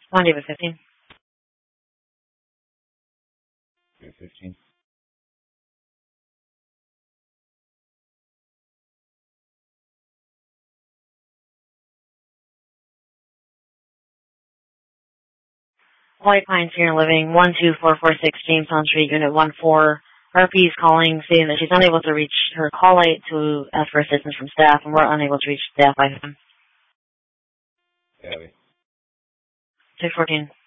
One David 15. David 15. White Pine Senior Living, 12446 Jamestown Street, Unit 14. RP is calling, stating that she's unable to reach her call light to ask for assistance from staff, and we're unable to reach staff by phone. Abby. 614.